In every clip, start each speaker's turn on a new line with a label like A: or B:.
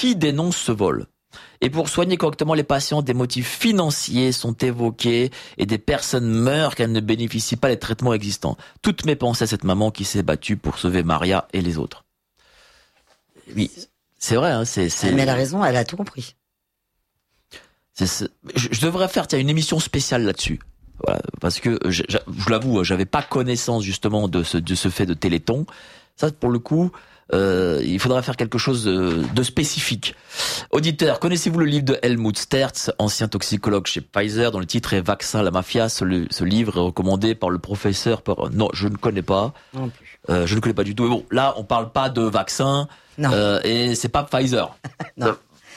A: qui dénonce ce vol. Et pour soigner correctement les patients, des motifs financiers sont évoqués et des personnes meurent car elles ne bénéficient pas des traitements existants. Toutes mes pensées à cette maman qui s'est battue pour sauver Maria et les autres. Oui, c'est vrai. Hein,
B: Mais elle a raison, elle a tout compris.
A: Je devrais faire une émission spéciale là-dessus. Voilà, parce que je l'avoue, j'avais pas connaissance justement de ce fait de Téléthon. Ça, pour le coup, il faudra faire quelque chose de spécifique. Auditeur, connaissez-vous le livre de Helmut Sterz, ancien toxicologue chez Pfizer, dont le titre est Vaccin, la mafia? Ce livre est recommandé par le professeur. Non, je ne connais pas.
B: Non plus.
A: Je ne connais pas du tout. Mais bon, là, on parle pas de vaccin. Et c'est pas Pfizer.
B: Non.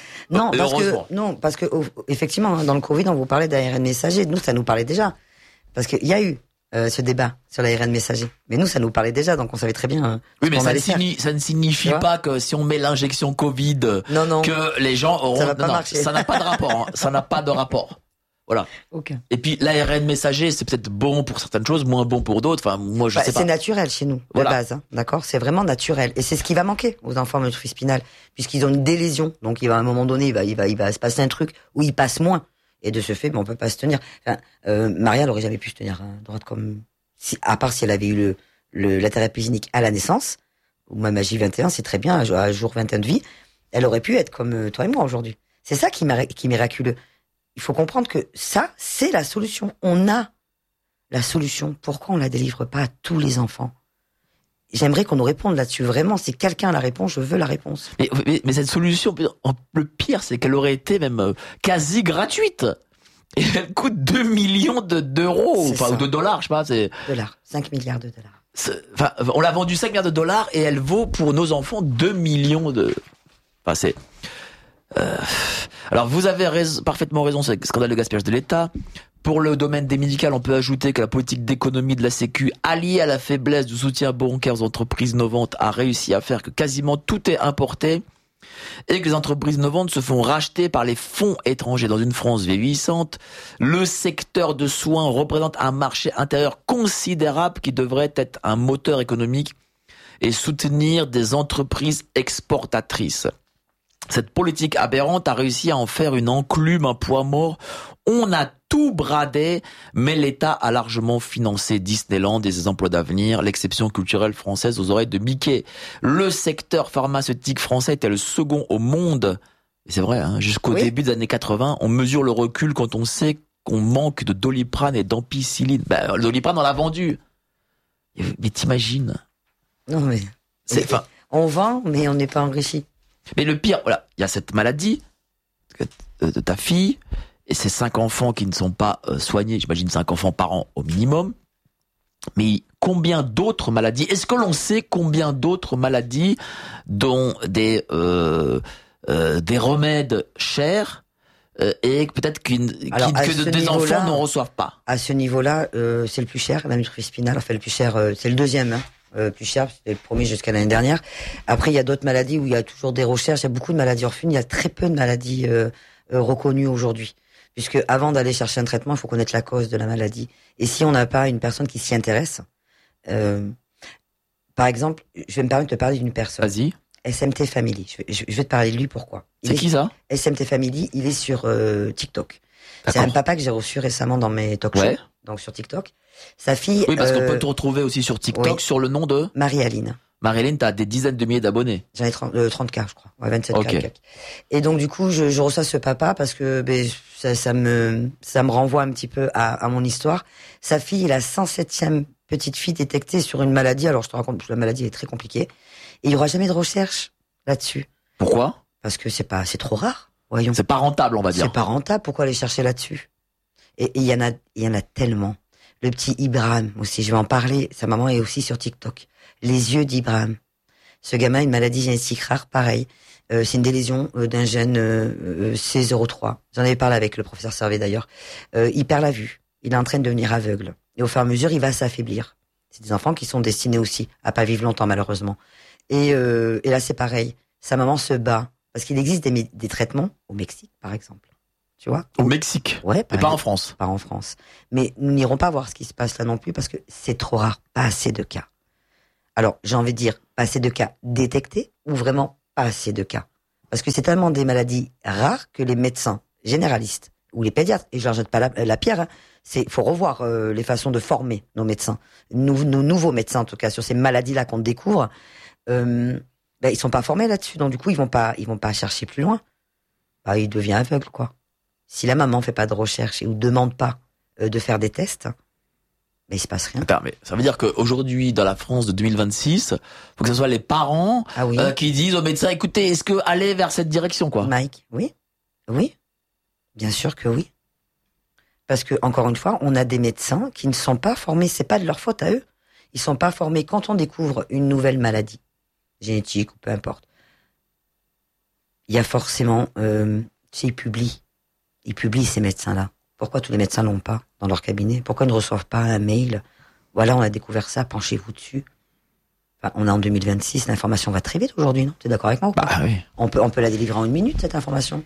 B: Parce que effectivement, dans le Covid, on vous parlait d'ARN messager. Nous, ça nous parlait déjà. Parce qu'il y a eu ce débat sur l'ARN messager. Mais nous, ça nous parlait déjà, donc on savait très bien.
A: Oui, mais ça ne signifie pas que si on met l'injection Covid, que les gens auront.
B: Ça va pas marcher.
A: Ça n'a pas de rapport. Hein. Ça n'a pas de rapport. Voilà.
B: Aucun.
A: Et puis l'ARN messager, c'est peut-être bon pour certaines choses, moins bon pour d'autres. Enfin, moi, je sais pas.
B: C'est naturel chez nous, de base, hein, d'accord. C'est vraiment naturel, et c'est ce qui va manquer aux enfants myélofibrosis spinale, puisqu'ils ont une délésion. Donc, il va à un moment donné, il va se passer un truc où ils passent moins, et de ce fait, on peut pas se tenir. Enfin, Maria, elle aurait jamais pu se tenir droite comme à part si elle avait eu la thérapie génique à la naissance, ou même à J21, c'est très bien, à jour 21 de vie, elle aurait pu être comme toi et moi aujourd'hui. C'est ça qui est miraculeux. Il faut comprendre que ça, c'est la solution. On a la solution. Pourquoi on la délivre pas à tous les enfants? J'aimerais qu'on nous réponde là-dessus. Vraiment, si quelqu'un a la réponse, je veux la réponse.
A: Mais cette solution, le pire, c'est qu'elle aurait été même quasi gratuite. Et elle coûte 2 millions d'euros, ou de dollars, je sais pas.
B: Dollars, 5 milliards de dollars.
A: Enfin, on l'a vendu 5 milliards de dollars et elle vaut pour nos enfants 2 millions de... Enfin, c'est... Alors vous avez parfaitement raison, c'est le scandale de gaspillage de l'État. Pour le domaine des médicales, on peut ajouter que la politique d'économie de la Sécu, alliée à la faiblesse du soutien bancaire aux entreprises innovantes, a réussi à faire que quasiment tout est importé et que les entreprises innovantes se font racheter par les fonds étrangers. Dans une France vieillissante, le secteur de soins représente un marché intérieur considérable qui devrait être un moteur économique et soutenir des entreprises exportatrices. Cette politique aberrante a réussi à en faire une enclume, un poids mort. On a tout bradé, mais l'État a largement financé Disneyland et ses emplois d'avenir, l'exception culturelle française aux oreilles de Mickey. Le secteur pharmaceutique français était le second au monde. Et c'est vrai, hein, jusqu'au début des années 80, on mesure le recul quand on sait qu'on manque de Doliprane et d'ampicilline. Le Doliprane, on l'a vendu. Mais t'imagines?
B: Non, mais... On vend, mais on n'est pas enrichi.
A: Mais le pire, voilà, il y a cette maladie de ta fille et ces 5 enfants qui ne sont pas soignés. J'imagine 5 enfants par an au minimum. Mais combien d'autres maladies? Est-ce que l'on sait combien d'autres maladies dont des remèdes chers et peut-être que des enfants n'en reçoivent pas?
B: À ce niveau-là, c'est le plus cher, la myélofibrosis spinale. Enfin, le plus cher, c'est le deuxième. Hein. Plus cher, c'était le premier jusqu'à l'année dernière. Après, il y a d'autres maladies où il y a toujours des recherches. Il y a beaucoup de maladies orphelines. Il y a très peu de maladies reconnues aujourd'hui. Puisque avant d'aller chercher un traitement, il faut connaître la cause de la maladie. Et si on n'a pas une personne qui s'y intéresse, par exemple, je vais me permettre de te parler d'une personne.
A: Vas-y.
B: SMT Family. Je vais te parler de lui. Pourquoi?
A: C'est qui ça?
B: SMT Family. Il est sur TikTok. D'accord. C'est un papa que j'ai reçu récemment dans mes talk-shows. Donc sur TikTok. Sa fille.
A: Oui, parce qu'on peut te retrouver aussi sur TikTok sur le nom de
B: Marie-Aline.
A: Marie-Aline, t'as des dizaines de milliers d'abonnés.
B: J'en ai 30K, je crois. 27K. Et donc, du coup, je reçois ce papa parce que ça me renvoie un petit peu à mon histoire. Sa fille est la 107e petite fille détectée sur une maladie. Alors, je te raconte, la maladie est très compliquée. Et il y aura jamais de recherche là-dessus.
A: Pourquoi?
B: Parce que c'est trop rare. Voyons.
A: C'est pas rentable, on va dire.
B: C'est pas rentable. Pourquoi aller chercher là-dessus? Et il y en a tellement. Le petit Ibrahim aussi, je vais en parler. Sa maman est aussi sur TikTok. Les yeux d'Ibrahim. Ce gamin a une maladie génétique rare, pareil. C'est une délétion d'un gène C03. J'en avais parlé avec le professeur Servet d'ailleurs. Il perd la vue. Il est en train de devenir aveugle. Et au fur et à mesure, il va s'affaiblir. C'est des enfants qui sont destinés aussi à pas vivre longtemps, malheureusement. Et là, c'est pareil. Sa maman se bat. Parce qu'il existe des traitements au Mexique, par exemple. Tu vois?
A: Au Mexique?
B: Ouais.
A: Mais pas en France.
B: Pas en France. Mais nous n'irons pas voir ce qui se passe là non plus parce que c'est trop rare. Pas assez de cas. Alors, j'ai envie de dire, pas assez de cas détectés ou vraiment pas assez de cas? Parce que c'est tellement des maladies rares que les médecins généralistes ou les pédiatres, et je leur jette pas la pierre, hein, faut revoir les façons de former nos médecins, nos nouveaux médecins en tout cas, sur ces maladies-là qu'on découvre. Ils sont pas formés là-dessus, donc du coup ils vont pas chercher plus loin. Il devient aveugle, quoi. Si la maman fait pas de recherche ou demande pas de faire des tests, il se passe rien.
A: Attends, mais ça veut dire qu'aujourd'hui, dans la France de 2026, faut que ce soit les parents qui disent aux médecins, écoutez, est-ce que aller vers cette direction, quoi?
B: Mike, oui, bien sûr que oui. Parce que encore une fois, on a des médecins qui ne sont pas formés. C'est pas de leur faute à eux. Ils sont pas formés quand on découvre une nouvelle maladie génétique ou peu importe. Il y a forcément, ils publient ces médecins-là. Pourquoi tous les médecins l'ont pas dans leur cabinet? Pourquoi ils ne reçoivent pas un mail? Voilà, on a découvert ça, penchez-vous dessus. Enfin, on est en 2026, l'information va très vite aujourd'hui, non? T'es d'accord avec moi ou pas?
A: Bah oui.
B: On peut la délivrer en 1 minute, cette information.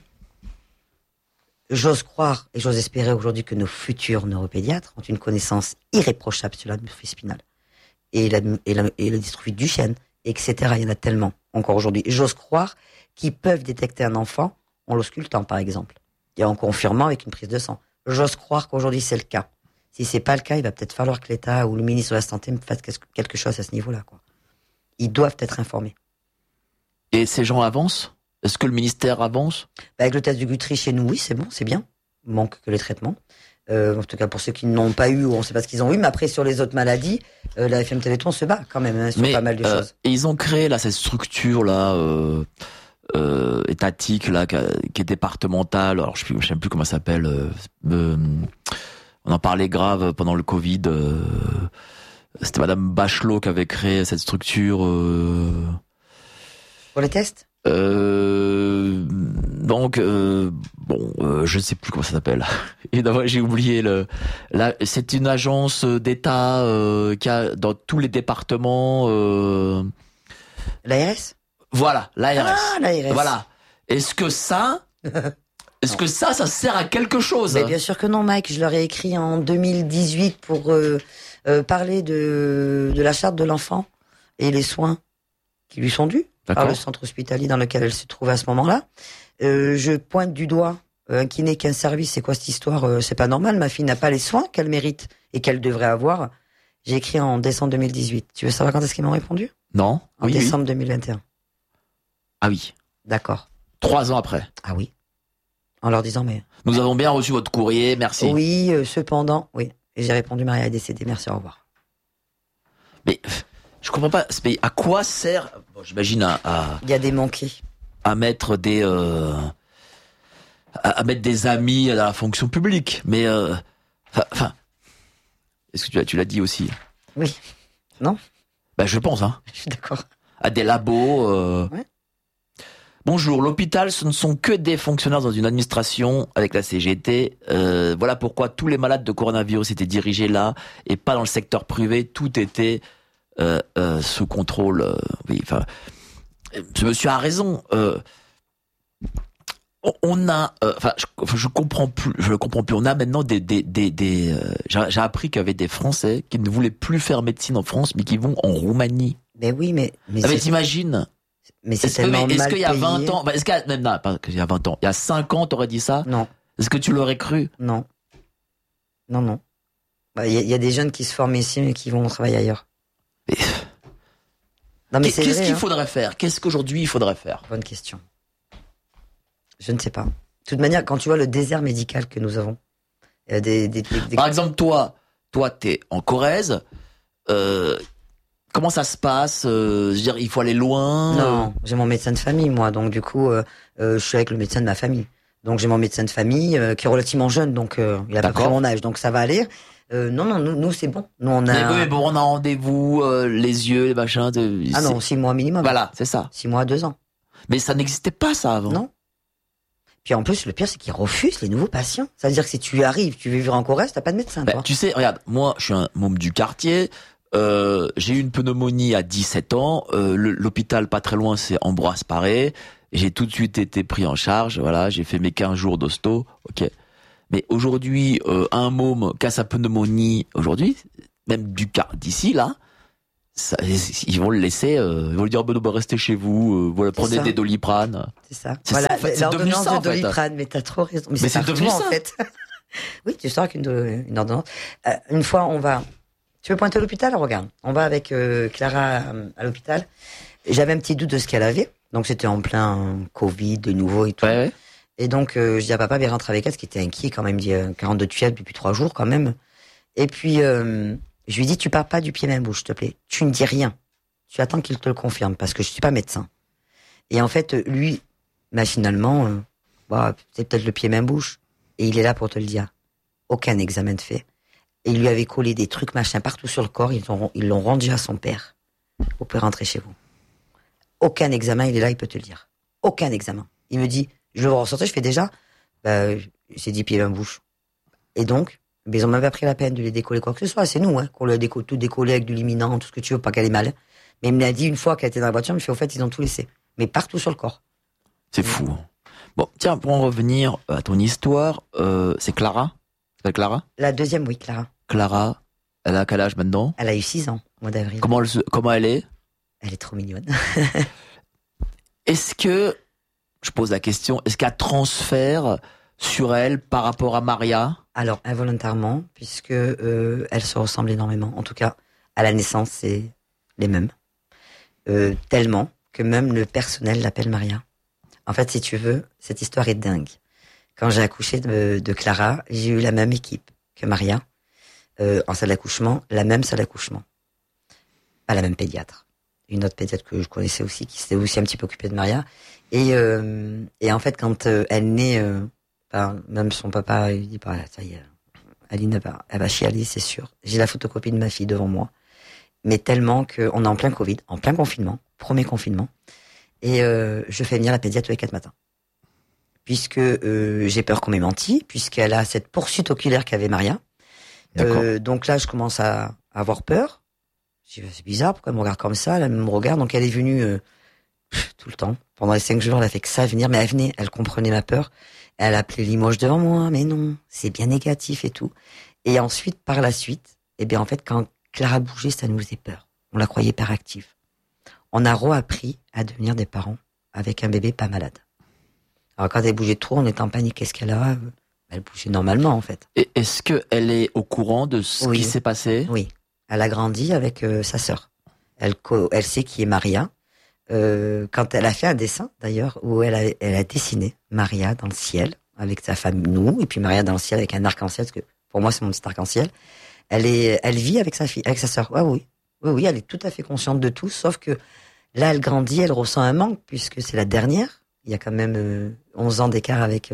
B: J'ose croire et j'ose espérer aujourd'hui que nos futurs neuropédiatres ont une connaissance irréprochable sur la dystrophie spinale. Et la dystrophie du chêne, etc. Il y en a tellement, encore aujourd'hui. J'ose croire qu'ils peuvent détecter un enfant en l'auscultant, par exemple. Et en confirmant avec une prise de sang. J'ose croire qu'aujourd'hui c'est le cas. Si c'est pas le cas, il va peut-être falloir que l'État ou le ministre de la Santé fasse quelque chose à ce niveau-là, quoi. Ils doivent être informés.
A: Et ces gens avancent? Est-ce que le ministère avance?
B: Avec le test du Guthrie chez nous, oui, c'est bon, c'est bien. Il manque que les traitements. En tout cas, pour ceux qui n'ont pas eu, ou on ne sait pas ce qu'ils ont eu, mais après, sur les autres maladies, la FM Téléthon se bat quand même sur pas mal de choses.
A: Et ils ont créé là cette structure là étatique là qui est départementale. Alors je sais plus comment ça s'appelle. On en parlait grave pendant le Covid. C'était Madame Bachelot qui avait créé cette structure.
B: Pour les tests?
A: Je ne sais plus comment ça s'appelle. Et d'abord, j'ai oublié c'est une agence d'État qui a dans tous les départements.
B: L'ARS?
A: Voilà, l'ARS.
B: Ah, l'ARS.
A: Voilà. Est-ce que ça sert à quelque chose?
B: Mais bien sûr que non, Mike. Je leur ai écrit en 2018 pour parler de la charte de l'enfant et les soins qui lui sont dus par le centre hospitalier dans lequel elle se trouvait à ce moment-là. Je pointe du doigt un kiné qu'un service. C'est quoi cette histoire? C'est pas normal. Ma fille n'a pas les soins qu'elle mérite et qu'elle devrait avoir. J'ai écrit en décembre 2018. Tu veux savoir quand est-ce qu'ils m'ont répondu?
A: Non.
B: En décembre 2021.
A: Ah oui.
B: D'accord.
A: 3 ans après.
B: Ah oui. En leur disant mais...
A: Nous avons bien reçu votre courrier, merci.
B: Oui, cependant, oui. Et j'ai répondu, Maria est décédée, merci, au revoir.
A: Mais je comprends pas. Mais à quoi sert, j'imagine
B: Il y a des manqués.
A: À mettre des à mettre des amis dans la fonction publique. Mais enfin, est-ce que tu l'as dit aussi?
B: Oui. Non?
A: Je pense, hein.
B: Je suis d'accord.
A: À des labos.
B: Ouais.
A: Bonjour, l'hôpital, ce ne sont que des fonctionnaires dans une administration avec la CGT. Voilà pourquoi tous les malades de coronavirus étaient dirigés là et pas dans le secteur privé. Tout était sous contrôle. Oui, enfin, ce monsieur a raison. On a, je comprends plus. On a maintenant j'ai appris qu'il y avait des Français qui ne voulaient plus faire médecine en France, mais qui vont en Roumanie.
B: Mais oui, mais
A: t'imagines?
B: Mais c'est tellement mal
A: Est-ce qu'il y a 20
B: payé.
A: ans, est-ce qu'il y a, même, non, pas qu'il y a 20 ans, il y a 5 ans, t'aurais dit ça?
B: Non.
A: Est-ce que tu l'aurais cru?
B: Non. Non. Il y a des jeunes qui se forment ici, mais qui vont travailler ailleurs. Non, mais
A: qu'est-ce qu'il faudrait faire? Qu'est-ce qu'aujourd'hui il faudrait faire?
B: Bonne question. Je ne sais pas. De toute manière, quand tu vois le désert médical que nous avons,
A: Par exemple, toi, t'es en Corrèze, comment ça se passe? Je veux dire, il faut aller loin?
B: Non, j'ai mon médecin de famille, moi. Donc, du coup, je suis avec le médecin de ma famille. Donc, j'ai mon médecin de famille qui est relativement jeune, donc il a à peu près mon âge, donc ça va aller. Non, nous c'est bon. Nous, on a...
A: Mais bon, on a rendez-vous, les yeux, les machins...
B: Ah non, 6 mois minimum.
A: Voilà, c'est ça.
B: 6 mois, 2 ans.
A: Mais ça n'existait pas, ça, avant.
B: Non. Puis en plus, le pire, c'est qu'ils refusent les nouveaux patients. Ça veut dire que si tu arrives, tu veux vivre en Corrèze, t'as pas de médecin, toi.
A: Tu sais, regarde, moi, je suis un môme du quartier... j'ai eu une pneumonie à 17 ans. L'hôpital pas très loin, c'est Ambroise Paré. J'ai tout de suite été pris en charge. Voilà, j'ai fait mes 15 jours d'hosto. Ok. Mais aujourd'hui, un môme qui a sa pneumonie aujourd'hui, même d'ici là, ils vont le laisser, ils vont lui dire, restez chez vous, voilà, prenez des Doliprane.
B: C'est ça. Voilà,
A: ça, en fait,
B: l'ordonnance
A: ça,
B: de Doliprane, mais t'as trop raison. Mais c'est devenu ça, en fait. Oui, tu sors avec une ordonnance. Une fois, on va, tu veux pointer à l'hôpital? Regarde. On va avec Clara à l'hôpital. J'avais un petit doute de ce qu'elle avait. Donc, c'était en plein Covid, de nouveau et tout.
A: Ouais.
B: Et donc, je dis à papa, mais rentre avec elle, parce qu'il était inquiet quand même. Il dit 42 de fièvre depuis 3 jours quand même. Et puis, je lui dis, tu pars pas du pied main bouche, s'il te plaît. Tu ne dis rien. Tu attends qu'il te le confirme, parce que je suis pas médecin. Et en fait, lui, machinalement, c'est peut-être le pied main bouche. Et il est là pour te le dire. Aucun examen de fait. Et il lui avait collé des trucs machin partout sur le corps. Ils l'ont rendu à son père. Vous pouvez rentrer chez vous. Aucun examen, il est là, il peut te le dire. Aucun examen. Il me dit, je veux ressortir, je fais déjà, c'est 10 pieds main bouche. Et donc, ils ont même pas pris la peine de les décoller quoi que ce soit. C'est nous, qu'on l'a tout décollé avec du liminant, tout ce que tu veux, pas qu'elle ait mal. Mais il me l'a dit une fois qu'elle était dans la voiture, il me fait, au fait, ils ont tout laissé. Mais partout sur le corps.
A: C'est fou. Bon, tiens, pour en revenir à ton histoire, c'est Clara? C'est Clara?
B: La deuxième, oui, Clara.
A: Clara, elle a quel âge maintenant?
B: Elle a eu 6 ans, au mois d'avril.
A: Comment elle est?
B: Elle est trop mignonne.
A: Est-ce que, je pose la question, est-ce qu'il y a transfert sur elle par rapport à Maria?
B: Alors, involontairement, puisque elles se ressemblent énormément. En tout cas, à la naissance, c'est les mêmes. Tellement que même le personnel l'appelle Maria. En fait, si tu veux, cette histoire est dingue. Quand j'ai accouché de Clara, j'ai eu la même équipe que Maria. En salle d'accouchement, la même salle d'accouchement. Pas la même pédiatre. Une autre pédiatre que je connaissais aussi, qui s'était aussi un petit peu occupée de Maria. Et en fait, quand elle naît, même son papa, il dit, ça y est, Aline, elle va chialer, c'est sûr. J'ai la photocopie de ma fille devant moi. Mais tellement qu'on est en plein Covid, en plein confinement, premier confinement. Et je fais venir la pédiatre tous les 4 matins. Puisque j'ai peur qu'on m'ait menti, puisqu'elle a cette poursuite oculaire qu'avait Maria. Donc là, je commence à avoir peur. Je dis, c'est bizarre, pourquoi elle me regarde comme ça? Elle me regarde, donc elle est venue tout le temps. Pendant les 5 jours, elle a fait que ça venir, mais elle venait, elle comprenait ma peur. Elle appelait Limoges devant moi, mais non, c'est bien négatif et tout. Et ensuite, par la suite, en fait, quand Clara bougeait, ça nous faisait peur. On la croyait hyperactive. On a re-appris à devenir des parents avec un bébé pas malade. Alors quand elle bougeait trop, on était en panique. Qu'est-ce qu'elle a? Elle bougeait normalement, en fait.
A: Et est-ce qu'elle est au courant de ce qui s'est passé?
B: Oui. Elle a grandi avec sa sœur. Elle sait qui est Maria. Quand elle a fait un dessin, d'ailleurs, où elle a dessiné Maria dans le ciel, avec sa femme, nous, et puis Maria dans le ciel avec un arc-en-ciel, parce que pour moi, c'est mon petit arc-en-ciel. Elle vit avec sa fille, avec sa sœur. Oui, elle est tout à fait consciente de tout, sauf que là, elle grandit, elle ressent un manque, puisque c'est la dernière. Il y a quand même 11 ans d'écart avec,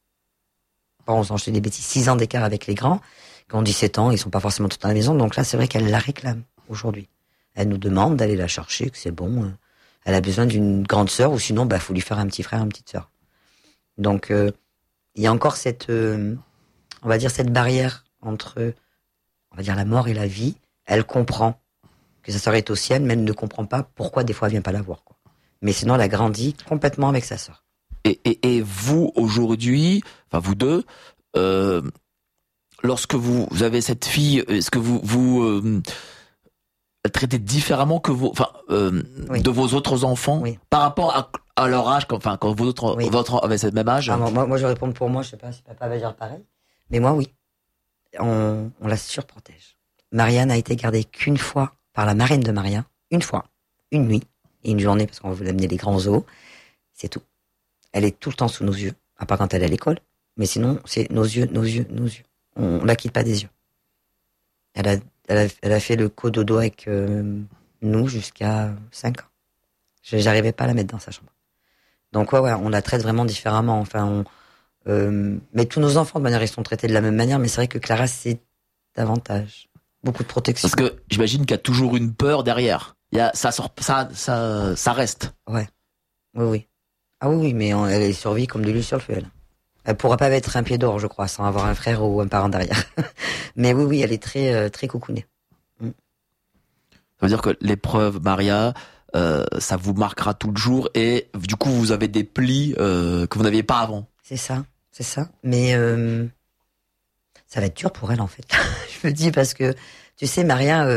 B: pas 11 ans, je te dis des bêtises, 6 ans d'écart avec les grands. Quand on dit 7 ans, ils sont pas forcément tous dans la maison, donc là, c'est vrai qu'elle la réclame, aujourd'hui. Elle nous demande d'aller la chercher, que c'est bon. Elle a besoin d'une grande sœur, ou sinon, faut lui faire un petit frère, une petite sœur. Donc, il y a encore cette, on va dire, cette barrière entre, on va dire, la mort et la vie. Elle comprend que sa sœur est au ciel, mais elle ne comprend pas pourquoi des fois elle vient pas la voir, quoi. Mais sinon, elle a grandi complètement avec sa sœur.
A: Et vous, aujourd'hui, enfin, vous deux, lorsque vous avez cette fille, est-ce que vous traitez différemment que de vos autres enfants, par rapport à leur âge, quand votre avait ce même âge?
B: Moi, je réponds pour moi, je sais pas si papa va dire pareil. Mais moi, oui. On la surprotège. Maria n'a été gardée qu'une fois par la marraine de Maria. Une fois. Une nuit. Et une journée, parce qu'on va vous amener les grands zoos. C'est tout. Elle est tout le temps sous nos yeux. À part quand elle est à l'école. Mais sinon, c'est nos yeux. On la quitte pas des yeux. Elle a fait le cododo avec nous jusqu'à 5 ans. J'arrivais pas à la mettre dans sa chambre. Donc on la traite vraiment différemment. Enfin, mais tous nos enfants de manière ils sont traités de la même manière. Mais c'est vrai que Clara c'est davantage beaucoup de protection.
A: Parce que j'imagine qu'il y a toujours une peur derrière. Ça reste.
B: Ouais. Oui. Ah oui, mais elle survit comme de l'huile sur le feu. Elle pourra pas mettre un pied d'or, je crois, sans avoir un frère ou un parent derrière. Mais oui, elle est très très coucounée.
A: Ça veut dire que l'épreuve Maria, ça vous marquera tout le jour et du coup vous avez des plis que vous n'aviez pas avant.
B: C'est ça. Mais ça va être dur pour elle en fait. Je me dis parce que tu sais Maria,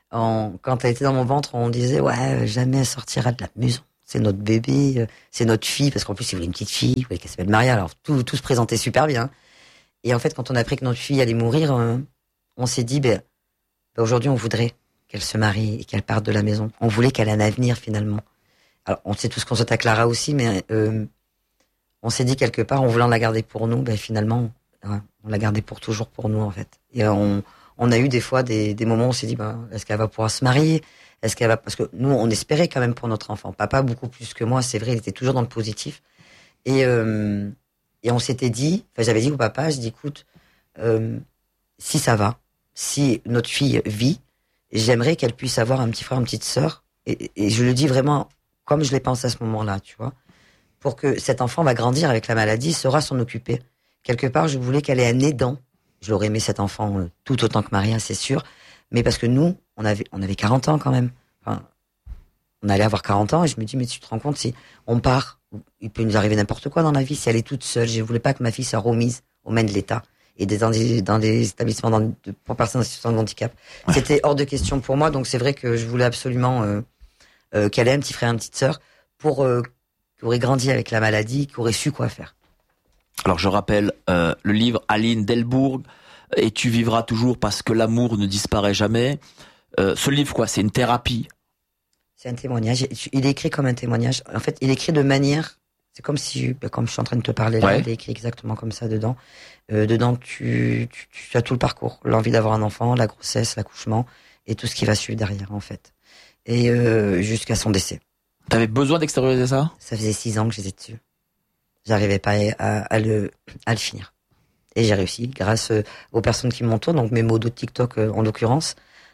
B: quand elle était dans mon ventre, on disait ouais, jamais elle sortira de la maison. C'est notre bébé, c'est notre fille, parce qu'en plus il voulait une petite fille, il voulait qu'elle s'appelle Maria. Alors tout se présentait super bien. Et en fait, quand on a appris que notre fille allait mourir, on s'est dit aujourd'hui on voudrait qu'elle se marie et qu'elle parte de la maison. On voulait qu'elle ait un avenir finalement. Alors on sait tout ce qu'on souhaite à Clara aussi, mais on s'est dit quelque part, en voulant la garder pour nous, finalement, on l'a gardée pour toujours pour nous en fait. Et on a eu des fois des moments où on s'est dit, est-ce qu'elle va pouvoir se marier? Est-ce qu'elle va, parce que nous, on espérait quand même pour notre enfant. Papa, beaucoup plus que moi, c'est vrai, il était toujours dans le positif. Et on s'était dit, j'avais dit au papa, je dis, écoute, si ça va, si notre fille vit, j'aimerais qu'elle puisse avoir un petit frère, une petite sœur. Et je le dis vraiment comme je l'ai pensé à ce moment-là, tu vois. Pour que cet enfant va grandir avec la maladie, saura s'en occuper. Quelque part, je voulais qu'elle ait un aidant. Je l'aurais aimé cet enfant tout autant que Maria, c'est sûr. Mais parce que nous, on avait 40 ans quand même. Enfin, on allait avoir 40 ans et je me dis, mais tu te rends compte, si on part, il peut nous arriver n'importe quoi dans la vie. Si elle est toute seule, je voulais pas que ma fille soit remise aux mains de l'État et dans des établissements pour personnes en situation de handicap. Ouais. C'était hors de question pour moi, donc c'est vrai que je voulais absolument qu'elle ait un petit frère, une petite sœur, qui aurait grandi avec la maladie, qui aurait su quoi faire.
A: Alors je rappelle le livre Aline Delbourg, Et tu vivras toujours parce que l'amour ne disparaît jamais. Ce livre, quoi, c'est une thérapie?
B: C'est un témoignage. Il est écrit comme un témoignage. En fait, il est écrit de manière... C'est comme si, comme je suis en train de te parler là, ouais. Il est écrit exactement comme ça dedans. Dedans, tu as tout le parcours. L'envie d'avoir un enfant, la grossesse, l'accouchement, et tout ce qui va suivre derrière, en fait. Et jusqu'à son décès.
A: T'avais besoin d'extérioriser ça?
B: Ça faisait 6 ans que j'étais dessus. J'arrivais pas à le finir. Et j'ai réussi, grâce aux personnes qui m'entourent, donc mes modos de TikTok en l'occurrence,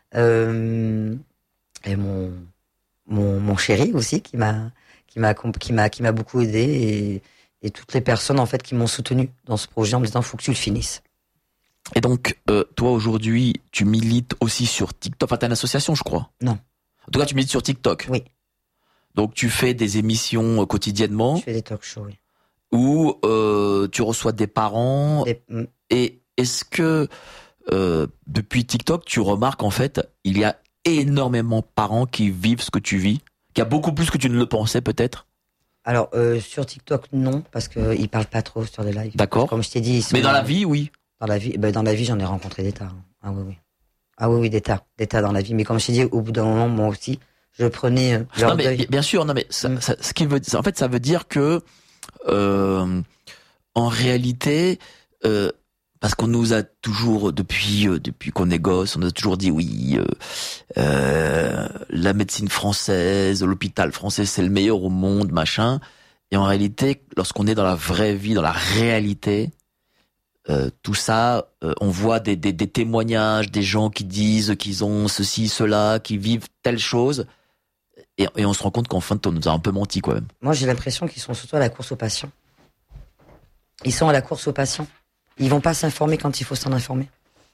B: et mon chéri aussi qui m'a beaucoup aidé, et toutes les personnes en fait qui m'ont soutenu dans ce projet en me disant faut que tu le finisses.
A: Et donc toi aujourd'hui tu milites aussi sur TikTok, enfin t'as une association je crois?
B: Non.
A: En tout cas tu milites sur TikTok?
B: Oui.
A: Donc tu fais des émissions quotidiennement?
B: Je fais des talk shows, oui.
A: Où tu reçois des parents. Et est-ce que depuis TikTok tu remarques en fait il y a énormément de parents qui vivent ce que tu vis, qu'il y a beaucoup plus que tu ne le pensais peut-être?
B: Alors sur TikTok non, parce que ils parlent pas trop sur les lives.
A: D'accord.
B: Comme je t'ai dit.
A: Mais dans la vie oui.
B: Dans la vie j'en ai rencontré des tas. Ah oui. Ah oui des tas dans la vie. Mais comme je t'ai dit, au bout d'un moment moi aussi je prenais leur
A: non mais
B: deuil.
A: Bien sûr, non mais ça, ce qui veut, en fait ça veut dire que en réalité, parce qu'on nous a toujours, depuis qu'on est gosse, on nous a toujours dit oui, la médecine française, l'hôpital français, c'est le meilleur au monde, machin. Et en réalité, lorsqu'on est dans la vraie vie, dans la réalité, tout ça, on voit des témoignages, des gens qui disent qu'ils ont ceci, cela, qui vivent telle chose. Et on se rend compte qu'en fin de temps, on nous a un peu menti, quand même.
B: Moi, j'ai l'impression qu'ils sont surtout à la course aux patients. Ils sont à la course aux patients. Ils vont pas s'informer quand il faut s'en informer.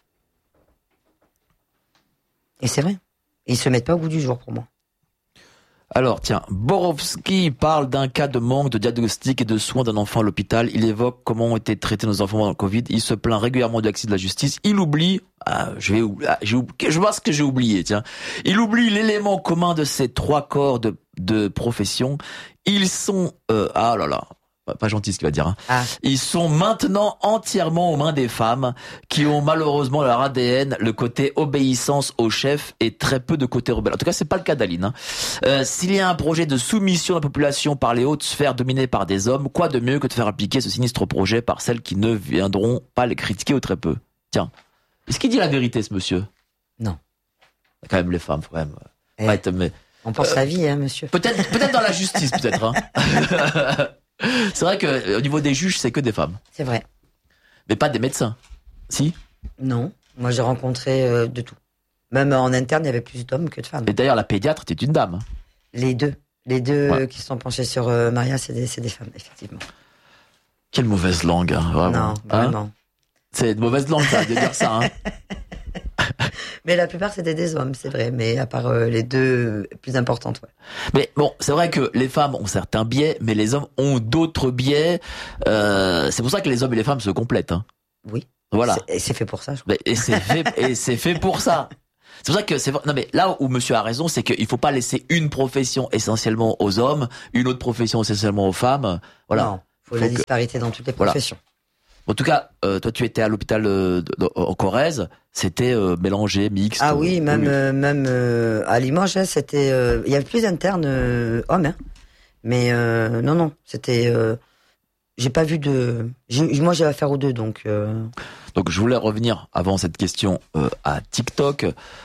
B: Et c'est vrai. Ils se mettent pas au goût du jour, pour moi.
A: Alors, tiens, Borowski parle d'un cas de manque de diagnostic et de soins d'un enfant à l'hôpital. Il évoque comment ont été traités nos enfants pendant le Covid. Il se plaint régulièrement du accès de la justice. Il oublie, je vois ce que j'ai oublié, tiens. Il oublie l'élément commun de ces 3 corps de profession. Ils sont, pas gentil ce qu'il va dire, hein. Ils sont maintenant entièrement aux mains des femmes qui ont malheureusement leur ADN, le côté obéissance au chef et très peu de côté rebelle. En tout cas, c'est pas le cas d'Aline, hein. S'il y a un projet de soumission de la population par les hautes sphères dominées par des hommes, quoi de mieux que de faire appliquer ce sinistre projet par celles qui ne viendront pas les critiquer ou très peu? Tiens, est-ce qu'il dit la vérité, ce monsieur?
B: Non.
A: Quand même les femmes, quand même.
B: On pense la vie, hein, monsieur.
A: Peut-être dans la justice, peut-être, hein. C'est vrai que au niveau des juges, c'est que des femmes.
B: C'est vrai.
A: Mais pas des médecins. Si?
B: Non. Moi, j'ai rencontré de tout. Même en interne, il y avait plus d'hommes que de femmes.
A: Et d'ailleurs, la pédiatre était une dame.
B: Les deux
A: ouais.
B: Qui sont penchés sur Maria, c'est des femmes, effectivement.
A: Quelle mauvaise langue, hein, vraiment.
B: Non, vraiment.
A: Hein, c'est de mauvaise langue, ça, de dire ça. Hein.
B: Mais la plupart, c'était des hommes, c'est vrai. Mais à part les 2 plus importantes, ouais.
A: Mais bon, c'est vrai que les femmes ont certains biais, mais les hommes ont d'autres biais. C'est pour ça que les hommes et les femmes se complètent. Hein.
B: Oui.
A: Voilà.
B: C'est fait pour ça, je crois.
A: Et c'est fait pour ça. C'est pour ça que c'est non mais là où monsieur a raison, c'est qu'il faut pas laisser une profession essentiellement aux hommes, une autre profession essentiellement aux femmes. Voilà.
B: Non, faut la disparité dans toutes les professions.
A: Voilà. En tout cas, toi tu étais à l'hôpital en Corrèze, c'était mélangé, mixte.
B: Ah oui, même à Limoges, hein, c'était il y avait plus d'internes hommes, hein. Mais non, c'était j'ai pas vu de moi j'ai affaire aux deux donc
A: je voulais revenir avant cette question à TikTok.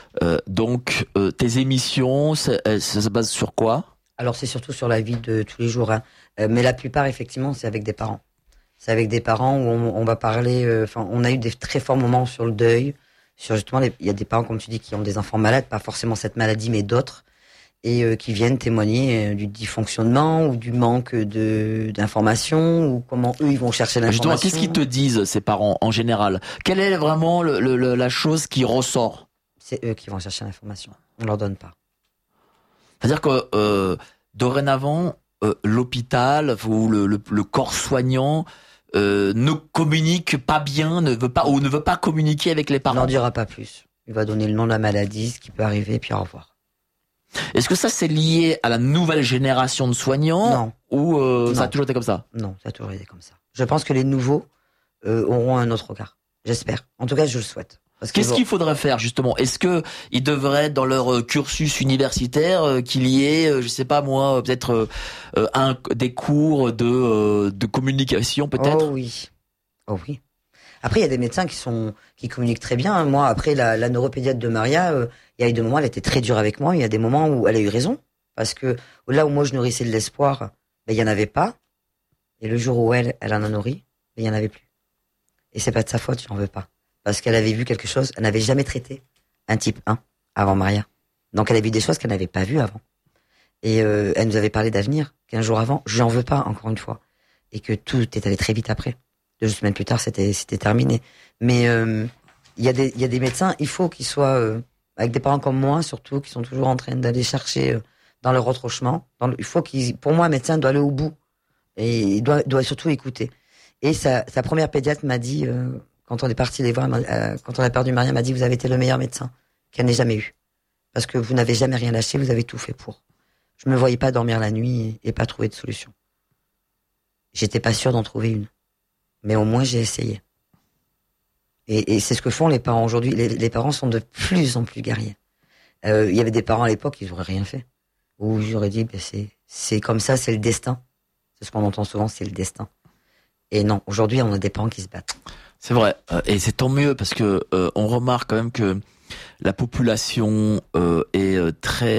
A: Donc tes émissions, ça se base sur quoi?
B: Alors c'est surtout sur la vie de tous les jours, hein. Mais la plupart effectivement c'est avec des parents. C'est avec des parents où on va parler. On a eu des très forts moments sur le deuil, sur justement il y a des parents comme tu dis qui ont des enfants malades, pas forcément cette maladie mais d'autres, et qui viennent témoigner du dysfonctionnement ou du manque d'informations ou comment eux ils vont chercher l'information.
A: Justement, qu'est-ce qu'ils te disent ces parents en général? Quelle est vraiment la chose qui ressort?
B: C'est eux qui vont chercher l'information. On leur donne pas.
A: C'est-à-dire que dorénavant l'hôpital ou le corps soignant ne communique pas bien, ne veut pas communiquer avec les parents.
B: Il n'en dira pas plus. Il va donner le nom de la maladie, ce qui peut arriver, puis au revoir.
A: Est-ce que ça c'est lié à la nouvelle génération de soignants?
B: Non.
A: Ou
B: Non.
A: ça a toujours été comme ça?
B: Non, ça a toujours été comme ça. Je pense que les nouveaux auront un autre regard. J'espère. En tout cas, je le souhaite.
A: Qu'est-ce qu'il faudrait faire justement? Est-ce que ils devraient dans leur cursus universitaire qu'il y ait, je sais pas moi, peut-être des cours de communication peut-être?
B: Oh oui. Après, il y a des médecins qui communiquent très bien. Moi, après la neuropédiatre de Maria, il y a eu des moments, elle était très dure avec moi. Il y a des moments où elle a eu raison, parce que là où moi je nourrissais de l'espoir, il y en avait pas. Et le jour où elle en a nourri, il y en avait plus. Et c'est pas de sa faute, je n'en veux pas. Parce qu'elle avait vu quelque chose, elle n'avait jamais traité un type 1 avant Maria. Donc elle a vu des choses qu'elle n'avait pas vues avant. Et elle nous avait parlé d'avenir 15 jours avant. Je n'en veux pas, encore une fois. Et que tout est allé très vite après. 2 semaines plus tard, c'était terminé. Mais il y a des médecins, il faut qu'ils soient avec des parents comme moi, surtout, qui sont toujours en train d'aller chercher dans leur retranchement. Il faut pour moi, un médecin doit aller au bout. Et il doit surtout écouter. Et sa première pédiatre m'a dit... quand on est parti les voir, quand on a perdu Maria, m'a dit, vous avez été le meilleur médecin qu'elle n'ait jamais eu. Parce que vous n'avez jamais rien lâché, vous avez tout fait pour. Je me voyais pas dormir la nuit et pas trouver de solution. J'étais pas sûr d'en trouver une. Mais au moins, j'ai essayé. Et c'est ce que font les parents aujourd'hui. Les parents sont de plus en plus guerriers. Il y avait des parents à l'époque, ils auraient rien fait. Ou j'aurais dit, c'est comme ça, c'est le destin. C'est ce qu'on entend souvent, c'est le destin. Et non, aujourd'hui, on a des parents qui se battent.
A: C'est vrai, et c'est tant mieux parce que on remarque quand même que la population est très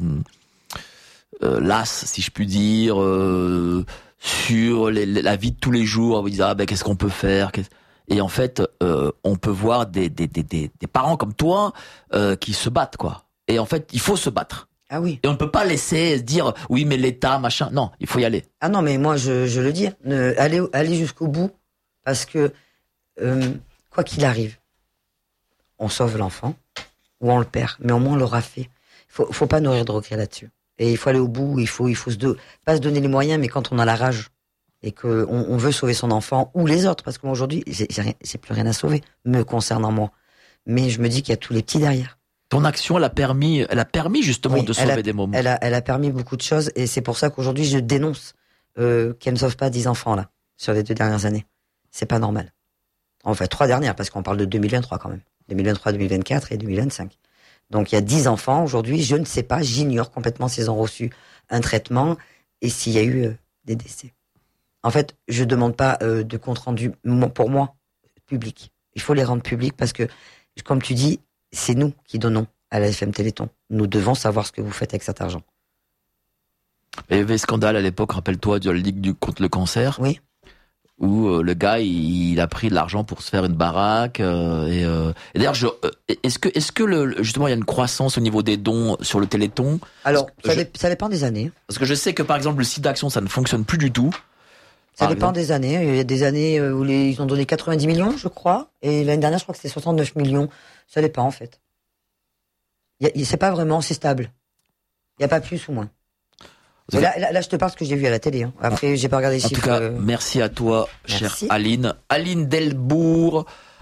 A: lasse, si je puis dire, sur la vie de tous les jours. Vous dites qu'est-ce qu'on peut faire? Et en fait, on peut voir des parents comme toi qui se battent quoi. Et en fait, il faut se battre.
B: Ah oui.
A: Et on ne peut pas laisser dire oui mais l'État machin. Non, il faut y aller.
B: Ah non mais moi je le dis, allez jusqu'au bout parce que quoi qu'il arrive, on sauve l'enfant ou on le perd, mais au moins on l'aura fait. Faut pas nourrir de regrets là-dessus. Et il faut aller au bout. Il faut pas se donner les moyens, mais quand on a la rage et que on veut sauver son enfant ou les autres, parce qu'aujourd'hui j'ai plus rien à sauver me concernant moi. Mais je me dis qu'il y a tous les petits derrière.
A: Ton action, elle a permis justement de sauver des moments.
B: Elle a permis beaucoup de choses et c'est pour ça qu'aujourd'hui je dénonce qu'elle ne sauve pas 10 enfants là sur les 2 dernières années. C'est pas normal. Enfin 3 dernières parce qu'on parle de 2023 quand même. 2023, 2024 et 2025. Donc il y a 10 enfants aujourd'hui, je ne sais pas, j'ignore complètement s'ils ont reçu un traitement et s'il y a eu des décès. En fait, je demande pas de compte rendu pour moi public. Il faut les rendre publics parce que comme tu dis, c'est nous qui donnons à la FM Téléthon. Nous devons savoir ce que vous faites avec cet argent.
A: Il y avait un scandale à l'époque, rappelle-toi, de la Ligue contre le cancer.
B: Oui.
A: Où le gars, il a pris de l'argent pour se faire une baraque. Et d'ailleurs, est-ce que justement, il y a une croissance au niveau des dons sur le Téléthon?
B: Alors, ça dépend des années.
A: Parce que je sais que, par exemple, le site d'action, ça ne fonctionne plus du tout.
B: Ça dépend des années. Il y a des années où ils ont donné 90 millions, je crois. Et l'année dernière, je crois que c'était 69 millions. Ça dépend, en fait. C'est pas vraiment, c'est stable. Il n'y a pas plus ou moins. Là, je te parle ce que j'ai vu à la télé. Hein. Après, j'ai pas regardé les chiffres.
A: En tout cas, merci à toi, chère Aline. Aline Delbourg.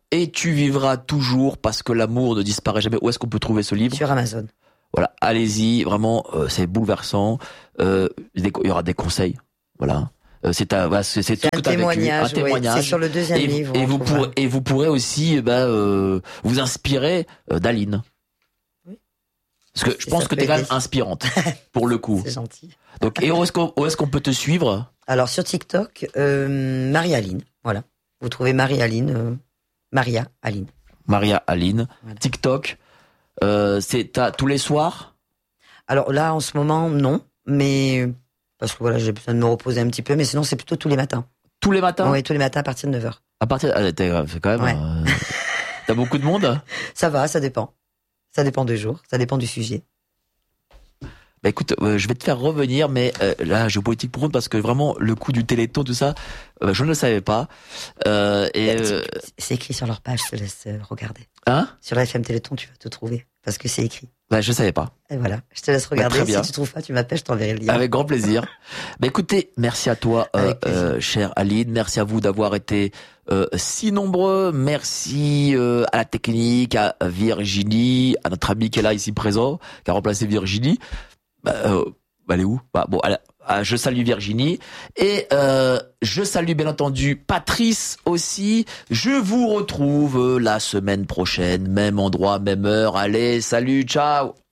A: Et tu vivras toujours parce que l'amour ne disparaît jamais. Où est-ce qu'on peut trouver ce livre?
B: Sur Amazon.
A: Voilà, allez-y, vraiment, c'est bouleversant. Il y aura des conseils, voilà. C'est tout
B: un
A: ce que t'as
B: témoignage,
A: vécu, un témoignage.
B: C'est sur le deuxième livre.
A: Et vous pourrez aussi vous inspirer d'Aline.
B: Oui.
A: Parce que je pense que t'es quand même inspirante, pour le coup.
B: C'est gentil.
A: Donc, et où est-ce qu'on peut te suivre?
B: Alors sur TikTok, Marie-Aline, voilà. Vous trouvez Marie-Aline, Maria Aline.
A: Maria Aline.
B: Voilà.
A: TikTok, c'est tous les soirs?
B: Alors là, en ce moment, non, mais parce que voilà, j'ai besoin de me reposer un petit peu, mais sinon c'est plutôt tous les matins.
A: Tous les matins?
B: Oui, tous les matins à partir de 9h.
A: À partir, c'est quand même.
B: Ouais.
A: T'as beaucoup de monde?
B: Ça va, ça dépend. Ça dépend des jours, ça dépend du sujet.
A: Bah écoute, je vais te faire revenir, mais là, géopolitique pour compte parce que vraiment le coup du Téléthon, tout ça, je ne le savais pas.
B: C'est écrit sur leur page, je te laisse regarder.
A: Hein?
B: Sur la FM Téléthon, tu vas te trouver parce que c'est écrit.
A: Bah je savais pas.
B: Et voilà, je te laisse regarder.
A: Très bien.
B: Si tu trouves pas, tu m'appelles, je t'enverrai le lien.
A: Avec grand plaisir. Bah écoutez, merci à toi, chère Aline. Merci à vous d'avoir été si nombreux. Merci à la technique, à Virginie, à notre ami qui est là ici présent, qui a remplacé Virginie. Elle est où? Bon, je salue Virginie et je salue bien entendu Patrice aussi. Je vous retrouve la semaine prochaine, même endroit, même heure. Allez, salut, ciao.